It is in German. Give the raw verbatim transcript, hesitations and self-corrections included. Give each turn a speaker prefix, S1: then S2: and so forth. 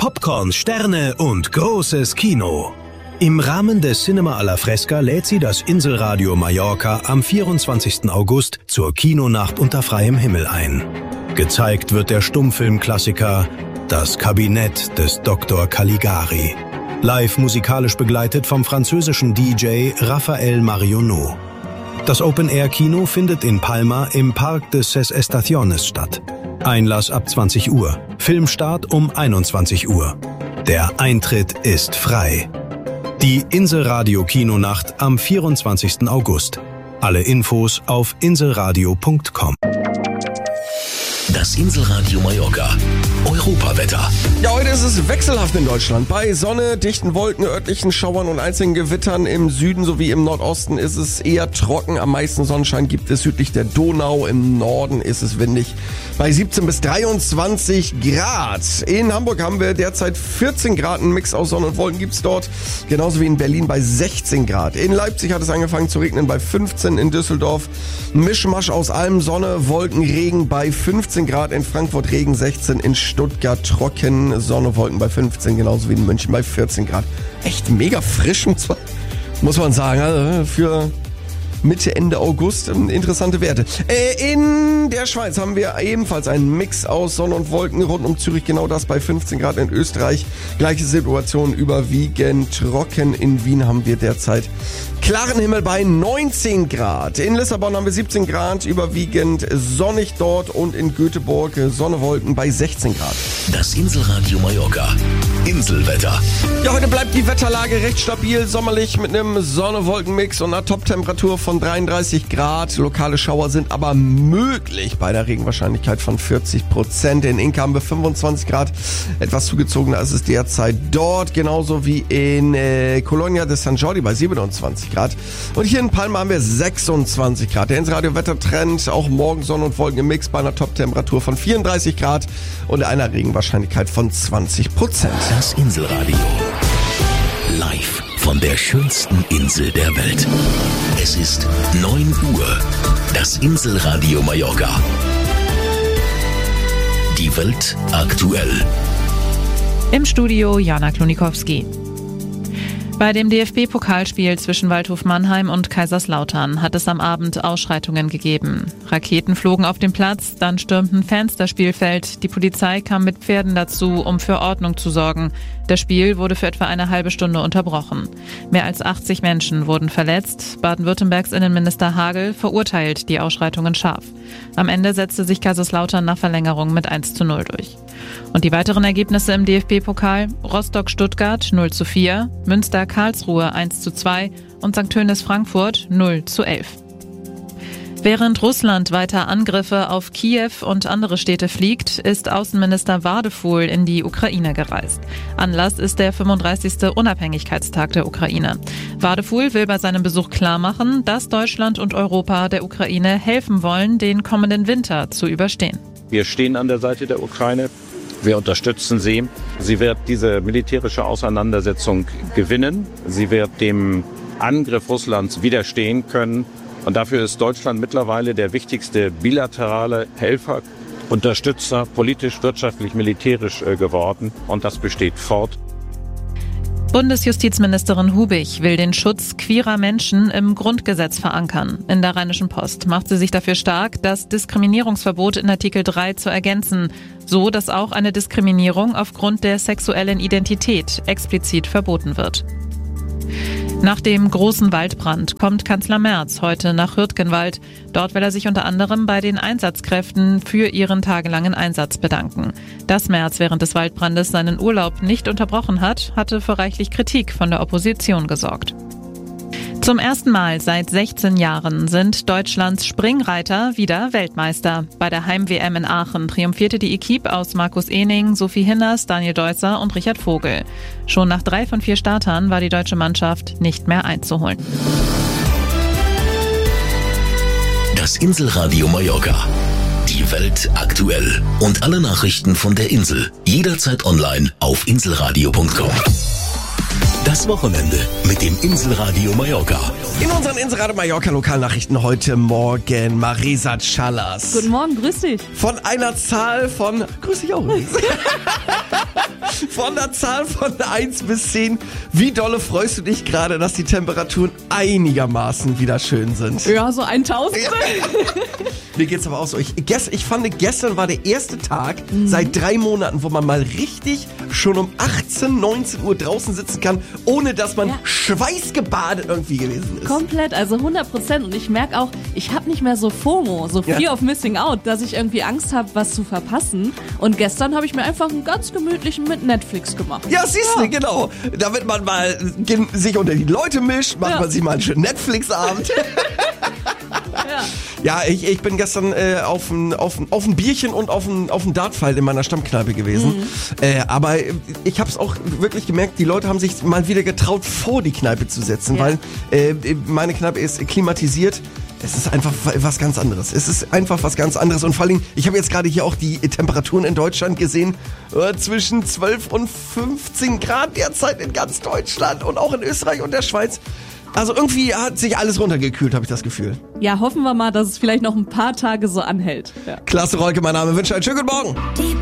S1: Popcorn, Sterne und großes Kino. Im Rahmen des Cinema alla Fresca lädt sie das Inselradio Mallorca am vierundzwanzigsten August zur Kinonacht unter freiem Himmel ein. Gezeigt wird der Stummfilmklassiker Das Kabinett des Doktor Caligari. Live musikalisch begleitet vom französischen D J Raphael Marionneau. Das Open-Air-Kino findet in Palma im Parque de Ses Estaciones statt. Einlass ab zwanzig Uhr. Filmstart um einundzwanzig Uhr. Der Eintritt ist frei. Die Inselradio-Kinonacht am vierundzwanzigsten August. Alle Infos auf inselradio punkt com.
S2: Das Inselradio Mallorca. Europawetter.
S3: Ja, heute ist es wechselhaft in Deutschland. Bei Sonne, dichten Wolken, örtlichen Schauern und einzelnen Gewittern im Süden sowie im Nordosten ist es eher trocken. Am meisten Sonnenschein gibt es südlich der Donau. Im Norden ist es windig. Bei siebzehn bis dreiundzwanzig Grad. In Hamburg haben wir derzeit vierzehn Grad. Ein Mix aus Sonne und Wolken gibt's dort. Genauso wie in Berlin bei sechzehn Grad. In Leipzig hat es angefangen zu regnen bei fünfzehn. In Düsseldorf Mischmasch aus allem, Sonne, Wolken, Regen bei fünfzehn Grad. In Frankfurt Regen sechzehn. In Stuttgart trocken, Sonne, Wolken bei fünfzehn, genauso wie in München bei vierzehn Grad. Echt mega frisch, muss man, muss man sagen, also für Mitte, Ende August interessante Werte. Äh, in der Schweiz haben wir ebenfalls einen Mix aus Sonne und Wolken rund um Zürich, genau das bei fünfzehn Grad. In Österreich gleiche Situation, überwiegend trocken. In Wien haben wir derzeit klaren Himmel bei neunzehn Grad. In Lissabon haben wir siebzehn Grad, überwiegend sonnig dort, und in Göteborg Sonne, Wolken bei sechzehn Grad.
S2: Das Inselradio Mallorca. Inselwetter.
S3: Ja, heute bleibt die Wetterlage recht stabil, sommerlich mit einem Sonne-Wolken-Mix und einer Top-Temperatur von dreiunddreißig Grad. Lokale Schauer sind aber möglich bei der Regenwahrscheinlichkeit von vierzig Prozent. In Inka haben wir fünfundzwanzig Grad, etwas zugezogener ist es derzeit dort, genauso wie in äh, Colonia de San Jordi bei siebenundzwanzig Grad. Und hier in Palma haben wir sechsundzwanzig Grad. Der Inselradio-Wettertrend, auch morgen Sonne und Wolken im Mix bei einer Top-Temperatur von vierunddreißig Grad und einer Regenwahrscheinlichkeit von zwanzig Prozent.
S2: Das Inselradio. Live von der schönsten Insel der Welt. Es ist neun Uhr. Das Inselradio Mallorca. Die Welt aktuell.
S4: Im Studio Jana Klonikowski. Bei dem D F B-Pokalspiel zwischen Waldhof Mannheim und Kaiserslautern hat es am Abend Ausschreitungen gegeben. Raketen flogen auf den Platz, dann stürmten Fans das Spielfeld. Die Polizei kam mit Pferden dazu, um für Ordnung zu sorgen. Das Spiel wurde für etwa eine halbe Stunde unterbrochen. Mehr als achtzig Menschen wurden verletzt. Baden-Württembergs Innenminister Hagel verurteilt die Ausschreitungen scharf. Am Ende setzte sich Kaiserslautern nach Verlängerung mit eins zu null durch. Und die weiteren Ergebnisse im D F B-Pokal: Rostock-Stuttgart null zu vier, Münster-Karlsruhe eins zu zwei und Sankt Tönis-Frankfurt null zu elf. Während Russland weiter Angriffe auf Kiew und andere Städte fliegt, ist Außenminister Wadefuhl in die Ukraine gereist. Anlass ist der fünfunddreißigste Unabhängigkeitstag der Ukraine. Wadefuhl will bei seinem Besuch klarmachen, dass Deutschland und Europa der Ukraine helfen wollen, den kommenden Winter zu überstehen.
S5: Wir stehen an der Seite der Ukraine. Wir unterstützen sie. Sie wird diese militärische Auseinandersetzung gewinnen. Sie wird dem Angriff Russlands widerstehen können. Und dafür ist Deutschland mittlerweile der wichtigste bilaterale Helfer, Unterstützer, politisch, wirtschaftlich, militärisch geworden. Und das besteht fort.
S4: Bundesjustizministerin Hubig will den Schutz queerer Menschen im Grundgesetz verankern. In der Rheinischen Post macht sie sich dafür stark, das Diskriminierungsverbot in Artikel drei zu ergänzen, so dass auch eine Diskriminierung aufgrund der sexuellen Identität explizit verboten wird. Nach dem großen Waldbrand kommt Kanzler Merz heute nach Hürtgenwald. Dort will er sich unter anderem bei den Einsatzkräften für ihren tagelangen Einsatz bedanken. Dass Merz während des Waldbrandes seinen Urlaub nicht unterbrochen hat, hatte für reichlich Kritik von der Opposition gesorgt. Zum ersten Mal seit sechzehn Jahren sind Deutschlands Springreiter wieder Weltmeister. Bei der Heim-W M in Aachen triumphierte die Equipe aus Markus Ehning, Sophie Hinners, Daniel Deusser und Richard Vogel. Schon nach drei von vier Startern war die deutsche Mannschaft nicht mehr einzuholen.
S2: Das Inselradio Mallorca. Die Welt aktuell. Und alle Nachrichten von der Insel. Jederzeit online auf inselradio punkt com. Das Wochenende mit dem Inselradio Mallorca.
S3: In unseren Inselradio Mallorca Lokalnachrichten heute Morgen Marisa Callas.
S6: Guten Morgen, grüß dich.
S3: Von einer Zahl von... Grüß dich auch. Von der Zahl von eins bis zehn, wie dolle freust du dich gerade, dass die Temperaturen einigermaßen wieder schön sind?
S6: Ja, so tausend.
S3: Ja. Mir geht's aber auch so. Ich, gest, ich fand, gestern war der erste Tag mhm. seit drei Monaten, wo man mal richtig schon um achtzehn, neunzehn Uhr draußen sitzen kann, ohne dass man ja. schweißgebadet irgendwie gewesen ist.
S6: Komplett, also hundert Prozent. Und ich merke auch, ich habe nicht mehr so FOMO, so Fear ja. of Missing Out, dass ich irgendwie Angst habe, was zu verpassen. Und gestern habe ich mir einfach einen ganz gemütlichen mit Netflix gemacht.
S3: Ja, siehst du, ja. genau. Damit man mal sich unter die Leute mischt, macht ja. man sich mal einen schönen Netflix-Abend. Ja. Ja, ich, ich bin gestern äh, auf ein auf, auf ein Bierchen und auf ein, auf ein Dartpfeil in meiner Stammkneipe gewesen. Mhm. Äh, aber ich habe es auch wirklich gemerkt, die Leute haben sich mal wieder getraut, vor die Kneipe zu setzen, ja. weil äh, meine Kneipe ist klimatisiert. Es ist einfach was ganz anderes. Es ist einfach was ganz anderes. Und vor allem, ich habe jetzt gerade hier auch die Temperaturen in Deutschland gesehen. Äh, zwischen zwölf und fünfzehn Grad derzeit in ganz Deutschland und auch in Österreich und der Schweiz. Also irgendwie hat sich alles runtergekühlt, habe ich das Gefühl.
S6: Ja, hoffen wir mal, dass es vielleicht noch ein paar Tage so anhält. Ja.
S3: Klasse, Rolke, mein Name. Ich wünsche einen schönen guten Morgen.